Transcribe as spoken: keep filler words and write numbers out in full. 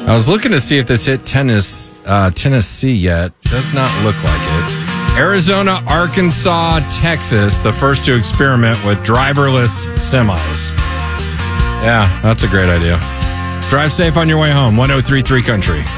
I was looking to see if this hit tennis, uh, Tennessee yet. Does not look like it. Arizona, Arkansas, Texas, the first to experiment with driverless semis. Yeah, that's a great idea. Drive safe on your way home. one oh three point three Country.